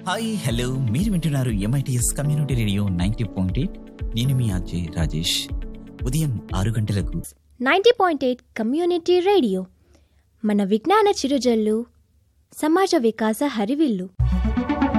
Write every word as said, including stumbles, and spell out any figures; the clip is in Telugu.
హాయ్ హలో మీరు వింటున్నారు MITS community radio ninety point eight. నేను మీ అజయ్ రాజేష్. ఉదయం ఆరు గంటలకు ninety point eight community radio మన విజ్ఞాన చిరుజల్లు, సమాజ వికాస హరివిల్లు.